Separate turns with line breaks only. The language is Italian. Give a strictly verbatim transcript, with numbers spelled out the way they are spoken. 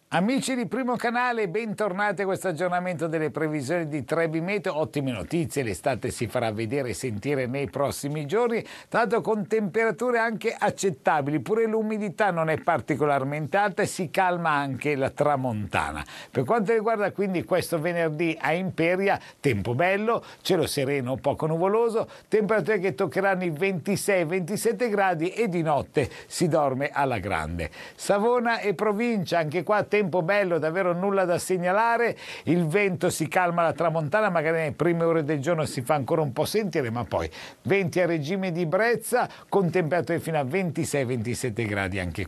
Amici di Primo Canale, bentornati a questo aggiornamento delle previsioni di Trebi Meteo. Ottime notizie, l'estate si farà vedere e sentire nei prossimi giorni, tanto con temperature anche accettabili, pure l'umidità non è particolarmente alta e si calma anche la tramontana. Per quanto riguarda quindi questo venerdì a Imperia, tempo bello, cielo sereno, poco nuvoloso, temperature che toccheranno i ventisei ventisette gradi e di notte si dorme alla grande. Savona e provincia, anche qua tempo bello, davvero nulla da segnalare, il vento si calma alla tramontana, magari nelle prime ore del giorno si fa ancora un po' sentire, ma poi venti a regime di brezza con temperature fino a ventisei ventisette gradi anche